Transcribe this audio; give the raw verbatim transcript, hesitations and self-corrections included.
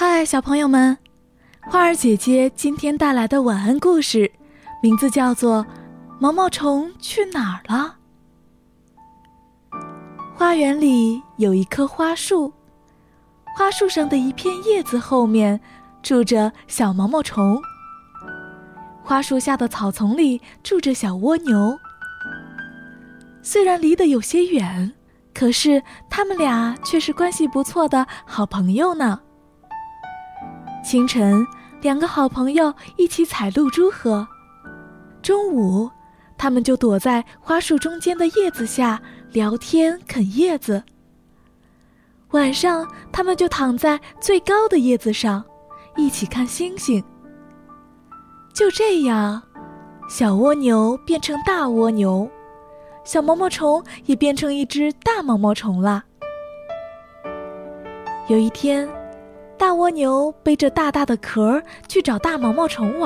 嗨，小朋友们，花儿姐姐今天带来的晚安故事，名字叫做《毛毛虫去哪儿了》。花园里有一棵花树，花树上的一片叶子后面住着小毛毛虫。花树下的草丛里住着小蜗牛。虽然离得有些远，可是他们俩却是关系不错的好朋友呢。清晨，两个好朋友一起采露珠喝。中午，他们就躲在花树中间的叶子下聊天啃叶子。晚上，他们就躺在最高的叶子上，一起看星星。就这样，小蜗牛变成大蜗牛，小毛毛虫也变成一只大毛毛虫了。有一天，大蜗牛背着大大的壳去找大毛毛虫玩。